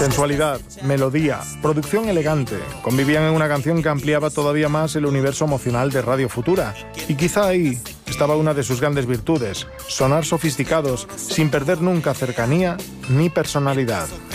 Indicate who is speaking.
Speaker 1: Sensualidad, melodía, producción elegante, convivían en una canción que ampliaba todavía más el universo emocional de Radio Futura. Y quizá ahí estaba una de sus grandes virtudes, sonar sofisticados, sin perder nunca cercanía ni personalidad.